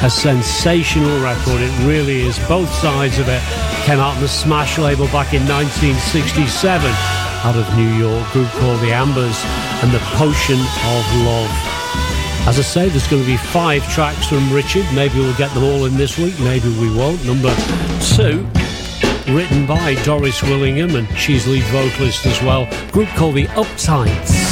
a sensational record. It really is. Both sides of it came out on the Smash label back in 1967 out of New York, a group called the Ambers and The Potion of Love. As I say, there's going to be 5 tracks from Richard. Maybe we'll get them all in this week, maybe we won't. Number 2, written by Doris Willingham, and she's lead vocalist as well. A group called the Uptights.